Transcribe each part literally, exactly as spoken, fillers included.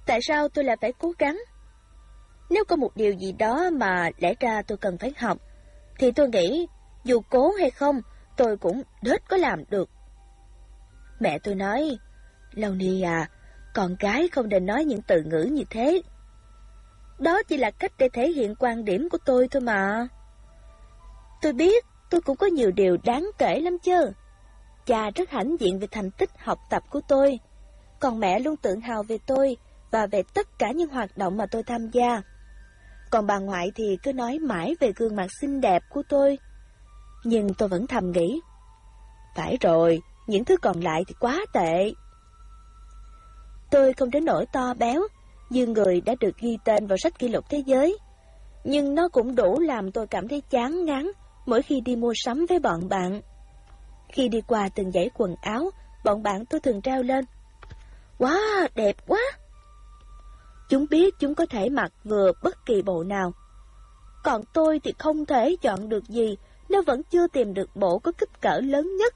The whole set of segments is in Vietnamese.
Tại sao tôi lại phải cố gắng? Nếu có một điều gì đó mà lẽ ra tôi cần phải học, thì tôi nghĩ dù cố hay không, tôi cũng đết có làm được. Mẹ tôi nói, Lonnie à, con gái không nên nói những từ ngữ như thế. Đó chỉ là cách để thể hiện quan điểm của tôi thôi mà. Tôi biết tôi cũng có nhiều điều đáng kể lắm chứ. Cha rất hãnh diện về thành tích học tập của tôi, còn mẹ luôn tự hào về tôi và về tất cả những hoạt động mà tôi tham gia. Còn bà ngoại thì cứ nói mãi về gương mặt xinh đẹp của tôi. Nhưng tôi vẫn thầm nghĩ, phải rồi, những thứ còn lại thì quá tệ. Tôi không đến nỗi to béo, như người đã được ghi tên vào sách kỷ lục thế giới. Nhưng nó cũng đủ làm tôi cảm thấy chán ngán mỗi khi đi mua sắm với bọn bạn. Khi đi qua từng dãy quần áo, bọn bạn tôi thường treo lên, wow, đẹp quá. Chúng biết chúng có thể mặc vừa bất kỳ bộ nào. Còn tôi thì không thể chọn được gì nếu vẫn chưa tìm được bộ có kích cỡ lớn nhất.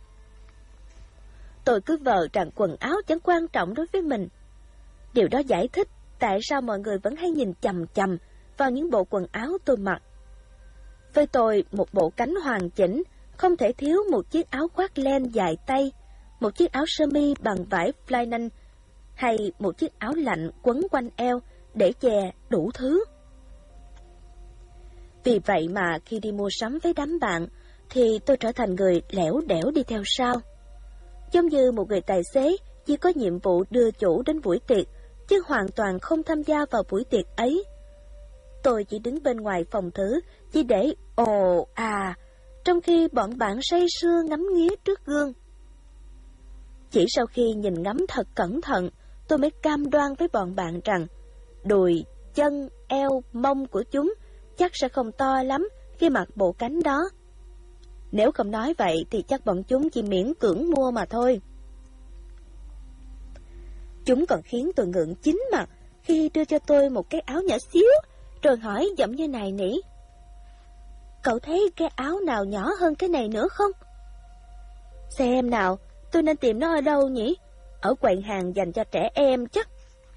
Tôi cứ vờ rằng quần áo chẳng quan trọng đối với mình. Điều đó giải thích tại sao mọi người vẫn hay nhìn chằm chằm vào những bộ quần áo tôi mặc. Với tôi, một bộ cánh hoàn chỉnh không thể thiếu một chiếc áo khoác len dài tay, một chiếc áo sơ mi bằng vải flannel hay một chiếc áo lạnh quấn quanh eo để che đủ thứ. Vì vậy mà khi đi mua sắm với đám bạn thì tôi trở thành người lẻo đẻo đi theo sau. Giống như một người tài xế chỉ có nhiệm vụ đưa chủ đến buổi tiệc, chứ hoàn toàn không tham gia vào buổi tiệc ấy. Tôi chỉ đứng bên ngoài phòng thử, chỉ để ồ à, trong khi bọn bạn say sưa ngắm nghía trước gương. Chỉ sau khi nhìn ngắm thật cẩn thận, tôi mới cam đoan với bọn bạn rằng đùi, chân, eo, mông của chúng chắc sẽ không to lắm khi mặc bộ cánh đó. Nếu không nói vậy thì chắc bọn chúng chỉ miễn cưỡng mua mà thôi. Chúng còn khiến tôi ngượng chín mặt khi đưa cho tôi một cái áo nhỏ xíu, rồi hỏi giọng như này nỉ, cậu thấy cái áo nào nhỏ hơn cái này nữa không? Xem nào, tôi nên tìm nó ở đâu nhỉ? Ở quầy hàng dành cho trẻ em chắc.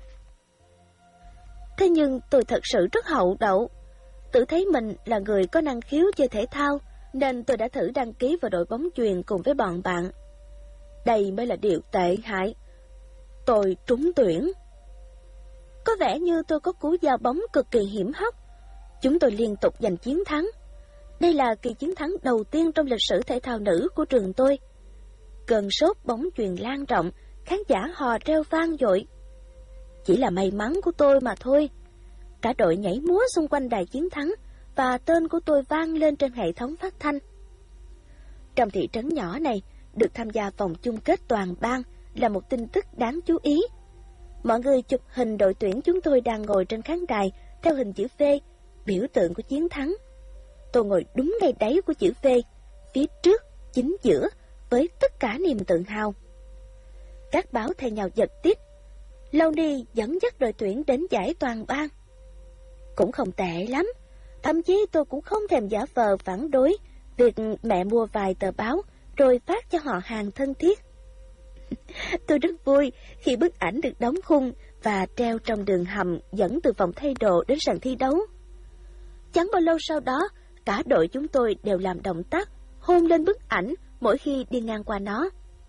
Thế nhưng tôi thật sự rất hậu đậu. Tự thấy mình là người có năng khiếu chơi thể thao, nên tôi đã thử đăng ký vào đội bóng chuyền cùng với bọn bạn. Đây mới là điều tệ hại. Tôi trúng tuyển. Có vẻ như tôi có cú giao bóng cực kỳ hiểm hóc. Chúng tôi liên tục giành chiến thắng. Đây là kỳ chiến thắng đầu tiên trong lịch sử thể thao nữ của trường tôi. Cơn sốt bóng chuyền lan rộng, khán giả hò reo vang dội. Chỉ là may mắn của tôi mà thôi. Cả đội nhảy múa xung quanh đài chiến thắng và tên của tôi vang lên trên hệ thống phát thanh. Trong thị trấn nhỏ này, được tham gia vòng chung kết toàn bang là một tin tức đáng chú ý. Mọi người chụp hình đội tuyển chúng tôi đang ngồi trên khán đài theo hình chữ V, biểu tượng của chiến thắng. Tôi ngồi đúng ngay đáy của chữ V, phía trước, chính giữa, với tất cả niềm tự hào. Các báo thay nhau giật tít. Lonnie dẫn dắt đội tuyển đến giải toàn bang. Cũng không tệ lắm. Thậm chí tôi cũng không thèm giả vờ phản đối việc mẹ mua vài tờ báo rồi phát cho họ hàng thân thiết. Tôi rất vui khi bức ảnh được đóng khung và treo trong đường hầm dẫn từ phòng thay đồ đến sàn thi đấu. Chẳng bao lâu sau đó, cả đội chúng tôi đều làm động tác hôn lên bức ảnh mỗi khi đi ngang qua nó.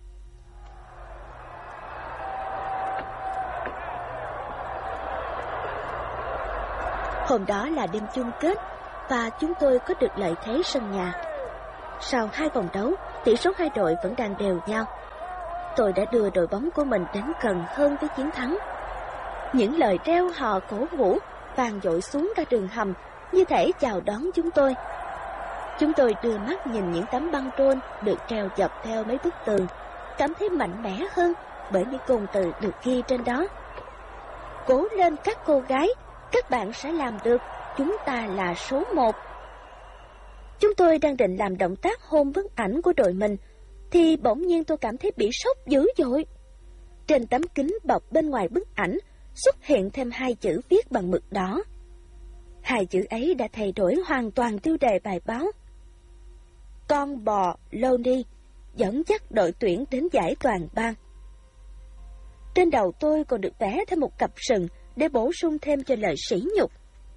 Hôm đó là đêm chung kết và chúng tôi có được lợi thế sân nhà. Sau hai vòng đấu, tỷ số hai đội vẫn đang đều nhau. Tôi đã đưa đội bóng của mình đến gần hơn với chiến thắng. Những lời reo hò cổ vũ vang dội xuống cả đường hầm như thể chào đón chúng tôi. Chúng tôi đưa mắt nhìn những tấm băng rôn được treo dọc theo mấy bức tường, cảm thấy mạnh mẽ hơn bởi những cụm từ được ghi trên đó. Cố lên các cô gái, các bạn sẽ làm được, chúng ta là số một. Chúng tôi đang định làm động tác hôn bức ảnh của đội mình, thì bỗng nhiên tôi cảm thấy bị sốc dữ dội. Trên tấm kính bọc bên ngoài bức ảnh xuất hiện thêm hai chữ viết bằng mực đỏ. Hai chữ ấy đã thay đổi hoàn toàn tiêu đề bài báo. Con bò Lonnie dẫn dắt đội tuyển đến giải toàn bang. Trên đầu tôi còn được vẽ thêm một cặp sừng để bổ sung thêm cho lời sỉ nhục.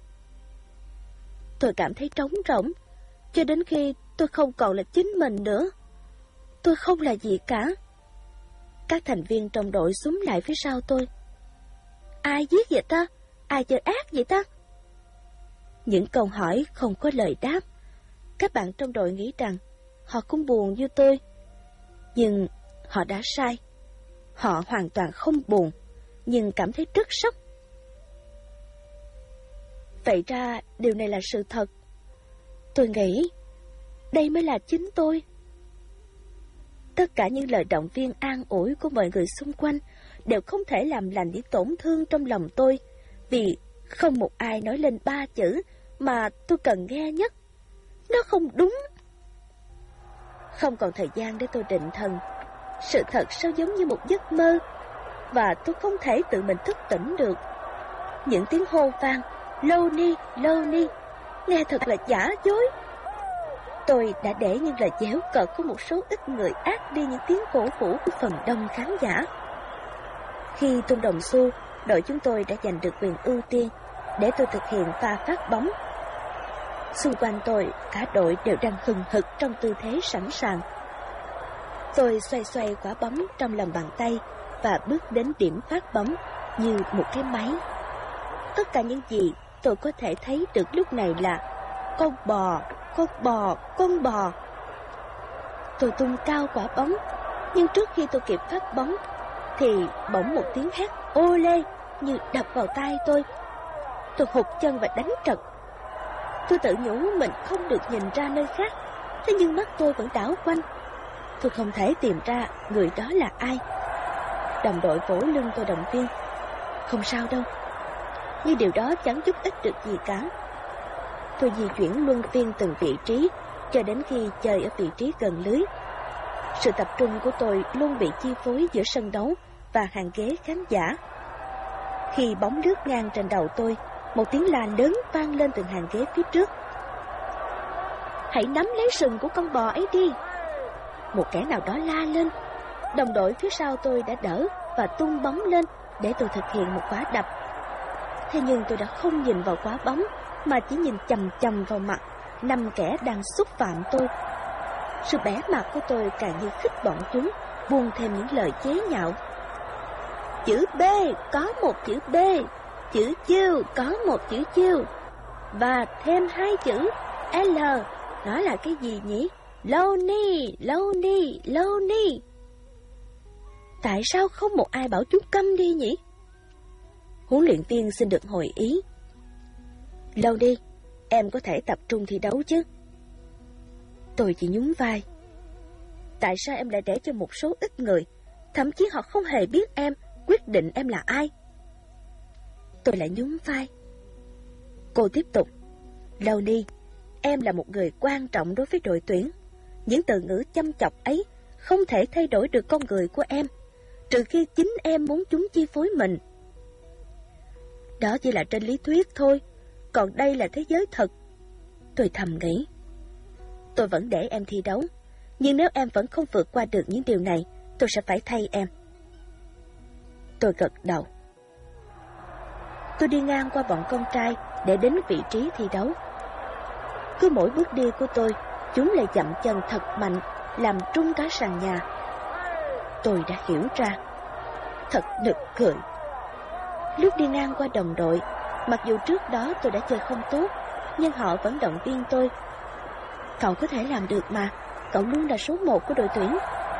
Tôi cảm thấy trống rỗng, cho đến khi tôi không còn là chính mình nữa. Tôi không là gì cả. Các thành viên trong đội xúm lại phía sau tôi. Ai giết vậy ta? Ai chơi ác vậy ta? Những câu hỏi không có lời đáp. Các bạn trong đội nghĩ rằng họ cũng buồn như tôi. Nhưng họ đã sai. Họ hoàn toàn không buồn, nhưng cảm thấy rất sốc. Vậy ra điều này là sự thật. Tôi nghĩ đây mới là chính tôi. Tất cả những lời động viên an ủi của mọi người xung quanh đều không thể làm lành những tổn thương trong lòng tôi, vì không một ai nói lên ba chữ mà tôi cần nghe nhất. Nó không đúng. Không còn thời gian để tôi định thần. Sự thật sao giống như một giấc mơ, và tôi không thể tự mình thức tỉnh được. Những tiếng hô vang Loni, Loni nghe thật là giả dối. Tôi đã để những lời giễu cợt của một số ít người át đi những tiếng cổ vũ của phần đông khán giả. Khi tung đồng xu, đội chúng tôi đã giành được quyền ưu tiên để tôi thực hiện pha phát bóng. Xung quanh tôi, cả đội đều đang hừng hực trong tư thế sẵn sàng. Tôi xoay xoay quả bóng trong lòng bàn tay và bước đến điểm phát bóng như một cái máy. Tất cả những gì tôi có thể thấy được lúc này là con bò, con bò, con bò. Tôi tung cao quả bóng, nhưng trước khi tôi kịp phát bóng thì bỗng một tiếng hét ô lê như đập vào tai tôi. Tôi hụt chân và đánh trật. Tôi tự nhủ mình không được nhìn ra nơi khác, thế nhưng mắt tôi vẫn đảo quanh. Tôi không thể tìm ra người đó là ai. Đồng đội vỗ lưng tôi động viên. Không sao đâu. Nhưng điều đó chẳng giúp ích được gì cả. Tôi di chuyển luân phiên từng vị trí cho đến khi chơi ở vị trí gần lưới. Sự tập trung của tôi luôn bị chi phối giữa sân đấu và hàng ghế khán giả. Khi bóng lướt ngang trên đầu tôi, một tiếng la lớn vang lên từ hàng ghế phía trước. Hãy nắm lấy sừng của con bò ấy đi. Một kẻ nào đó la lên. Đồng đội phía sau tôi đã đỡ và tung bóng lên để tôi thực hiện một quả đập. Thế nhưng tôi đã không nhìn vào quả bóng, mà chỉ nhìn chằm chằm vào mặt năm kẻ đang xúc phạm tôi. Sự bẽ mặt của tôi càng như khích bọn chúng buông thêm những lời chế nhạo. Chữ B có một chữ B, chữ chiêu có một chữ chiêu, và thêm hai chữ L. Nó là cái gì nhỉ? Loni, Loni, Loni. Tại sao không một ai bảo chúng câm đi nhỉ? Huấn luyện viên xin được hội ý. Lâu đi, em có thể tập trung thi đấu chứ? Tôi chỉ nhún vai. Tại sao em lại để cho một số ít người, thậm chí họ không hề biết em, quyết định em là ai? Tôi lại nhún vai. Cô tiếp tục. Lâu đi, em là một người quan trọng đối với đội tuyển. Những từ ngữ chăm chọc ấy không thể thay đổi được con người của em, trừ khi chính em muốn chúng chi phối mình. Đó chỉ là trên lý thuyết thôi, còn đây là thế giới thật. Tôi thầm nghĩ. Tôi vẫn để em thi đấu, nhưng nếu em vẫn không vượt qua được những điều này, tôi sẽ phải thay em. Tôi gật đầu. Tôi đi ngang qua bọn con trai để đến vị trí thi đấu. Cứ mỗi bước đi của tôi, chúng lại dậm chân thật mạnh, làm trung cả sàn nhà. Tôi đã hiểu ra. Thật nực cười. Lúc đi ngang qua đồng đội, mặc dù trước đó tôi đã chơi không tốt, nhưng họ vẫn động viên tôi. Cậu có thể làm được mà, cậu luôn là số một của đội tuyển.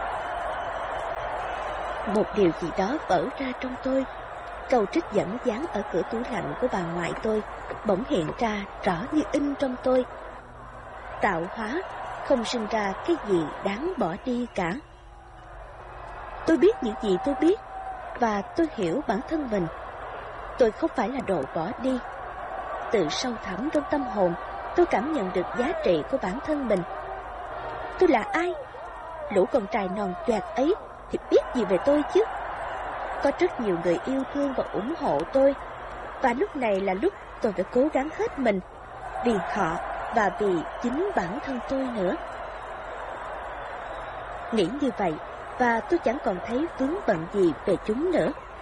Một điều gì đó vỡ ra trong tôi. Câu trích dẫn dán ở cửa tủ lạnh của bà ngoại tôi bỗng hiện ra rõ như in trong tôi. Tạo hóa không sinh ra cái gì đáng bỏ đi cả. Tôi biết những gì tôi biết, và tôi hiểu bản thân mình. Tôi không phải là đồ bỏ đi. Từ sâu thẳm trong tâm hồn, tôi cảm nhận được giá trị của bản thân mình. Tôi là ai? Lũ con trai non choạc ấy thì biết gì về tôi chứ? Có rất nhiều người yêu thương và ủng hộ tôi, và lúc này là lúc tôi phải cố gắng hết mình vì họ và vì chính bản thân tôi nữa. Nghĩ như vậy, và tôi chẳng còn thấy vướng bận gì về chúng nữa.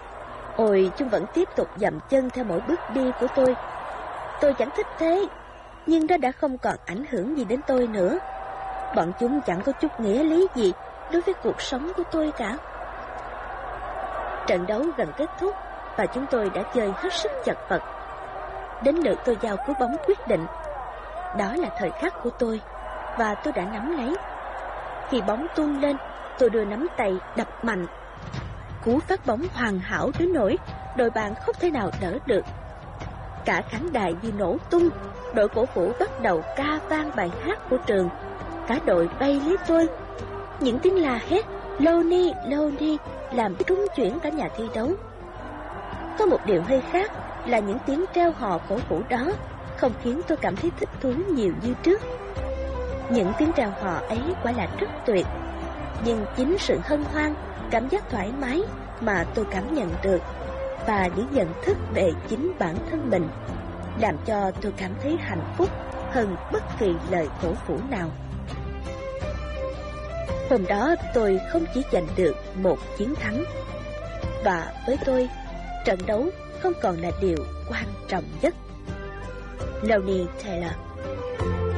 Ôi, chúng vẫn tiếp tục dậm chân theo mỗi bước đi của tôi. Tôi chẳng thích thế, nhưng đó đã không còn ảnh hưởng gì đến tôi nữa. Bọn chúng chẳng có chút nghĩa lý gì đối với cuộc sống của tôi cả. Trận đấu gần kết thúc và chúng tôi đã chơi hết sức chật vật. Đến lượt tôi giao cú bóng quyết định. Đó là thời khắc của tôi và tôi đã nắm lấy. Khi bóng tung lên, tôi đưa nắm tay đập mạnh. Cú phát bóng hoàn hảo đến nỗi đội bạn không thể nào đỡ được. Cả khán đài như nổ tung, đội cổ vũ bắt đầu ca vang bài hát của trường. Cả đội bay lấy tôi. Những tiếng la hét Lonnie, Lonnie làm rung chuyển cả nhà thi đấu. Có một điều hơi khác là những tiếng reo hò cổ vũ đó không khiến tôi cảm thấy thích thú nhiều như trước. Những tiếng reo hò ấy quả là rất tuyệt, nhưng chính sự hân hoan, cảm giác thoải mái mà tôi cảm nhận được và những nhận thức về chính bản thân mình làm cho tôi cảm thấy hạnh phúc hơn bất kỳ lời cổ vũ nào. Hôm đó tôi không chỉ giành được một chiến thắng, và với tôi, trận đấu không còn là điều quan trọng nhất. Lonnie Taylor.